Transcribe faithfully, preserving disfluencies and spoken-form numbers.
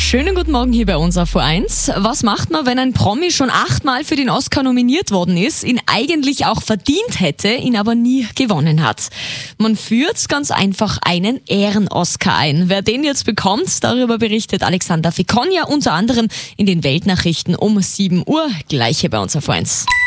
Schönen guten Morgen hier bei uns auf V eins. Was macht man, wenn ein Promi schon achtmal für den Oscar nominiert worden ist, ihn eigentlich auch verdient hätte, ihn aber nie gewonnen hat? Man führt ganz einfach einen Ehren-Oscar ein. Wer den jetzt bekommt, darüber berichtet Alexander Fekonja unter anderem in den Weltnachrichten um sieben Uhr, gleich hier bei uns auf V eins.